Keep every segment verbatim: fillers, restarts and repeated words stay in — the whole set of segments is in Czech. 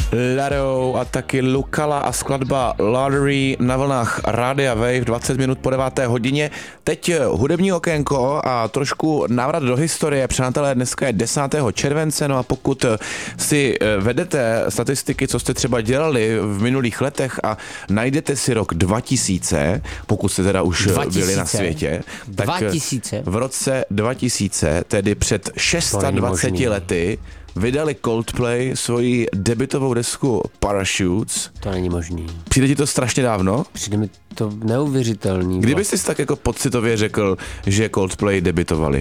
Lado a taky Lukala a skladba Lottery na vlnách Rádia Wave dvacet minut po deváté hodině. Teď hudební okénko a trošku návrat do historie. Přátelé, dneska je desátého července, no a pokud si vedete statistiky, co jste třeba dělali v minulých letech a najdete si rok dva tisíce, pokud jste teda už dva tisíce byli na světě, tak dva tisíce v roce dva tisíce, tedy před dvaceti šesti lety, vydali Coldplay svoji debutovou desku Parachutes. To není možný. Přijde ti to strašně dávno? Přijde mi to neuvěřitelný. Kdyby jsi tak jako pocitově řekl, že Coldplay debutovali?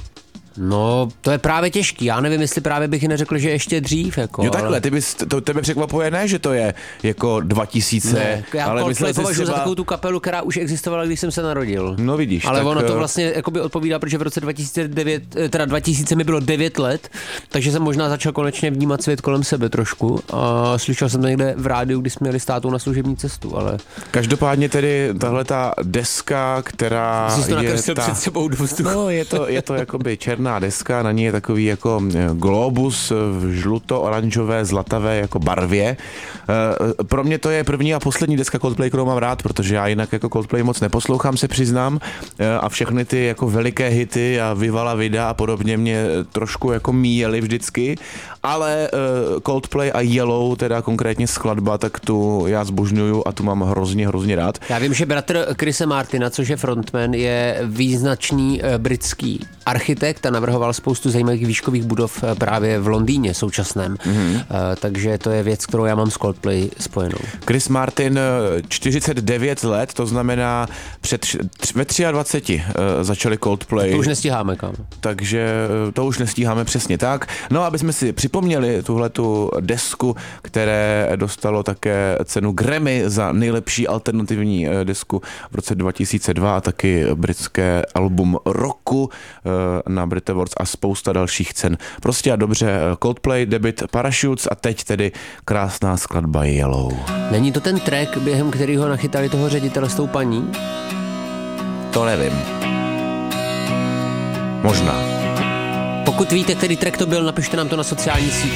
No, to je právě těžký. Já nevím, jestli právě bych neřekl, že ještě dřív. Jako, jo, takhle, ale... ty bys, to tebe překvapuje, ne, že to je jako dva tisíce, ne, já ale Coldplay považuji třeba... za takovou tu kapelu, která už existovala, když jsem se narodil. No vidíš. Ale tak... ono to vlastně jakoby odpovídá, protože v roce dva tisíce devět, teda dva tisíce mi bylo devět let, takže jsem možná začal konečně vnímat svět kolem sebe trošku a slyšel jsem to někde v rádiu, když jsme jeli s tátou na služební cestu, ale... Každopádně tedy tahle ta deska, která Jsi to je ta... před sebou do vzduchu. No, je to, je to jakoby černá deska, na ní je takový jako globus v žluto-oranžové, zlatavé jako barvě. Pro mě to je první a poslední deska Coldplay, kterou mám rád, protože já jinak jako Coldplay moc neposlouchám, se přiznám, a všechny ty jako veliké hity a Viva la Vida a podobně mě trošku jako míjely vždycky, ale Coldplay a Yellow, teda konkrétně skladba, tak tu já zbožňuju a tu mám hrozně, hrozně rád. Já vím, že bratr Chrisa Martina, což je frontman, je význačný britský architekt a navrhoval spoustu zajímavých výškových budov právě v Londýně současném. Mm-hmm. Takže to je věc, kterou já mám s Coldplay spojenou. Chris Martin, čtyřicet devět let, to znamená před, ve dvaceti tři začali Coldplay. To už nestíháme, kam. Takže to už nestíháme přesně tak. No, aby jsme si připomněli tuhletu desku, které dostalo také cenu Grammy za nejlepší alternativní desku v roce dva tisíce dva a taky britské album roku na Brit Awards a spousta dalších cen. Prostě a dobře, Coldplay, debut Parachutes a teď tedy krásná skladba Yellow. Není to ten track, během kterého nachytali toho ředitele s tou paní? To nevím. Možná. Pokud víte, který track to byl, napište nám to na sociální sítě.